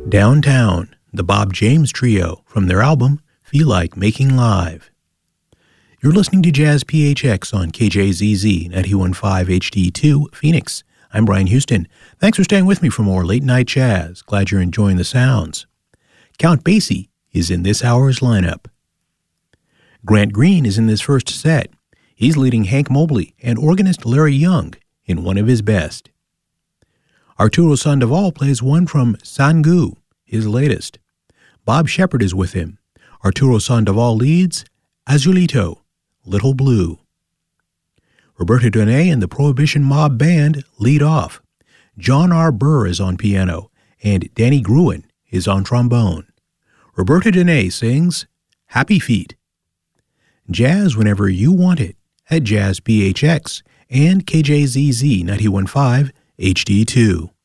Downtown, the Bob James Trio from their album Feel Like Making Live. You're listening to Jazz PHX on KJZZ 91.5 HD2 Phoenix. I'm Brian Houston. Thanks for staying with me for more late night jazz. Glad you're enjoying the sounds. Count Basie is in this hour's lineup. Grant Green is in this first set. He's leading Hank Mobley and organist Larry Young in one of his best. Arturo Sandoval plays one from Sangu, his latest. Bob Shepard is with him. Arturo Sandoval leads Azulito, Little Blue. Roberto Donay and the Prohibition Mob Band lead off. John R. Burr is on piano, and Danny Gruen is on trombone. Roberto Donay sings Happy Feet. Jazz whenever you want it at Jazz PHX and KJZZ 91.5 HD2.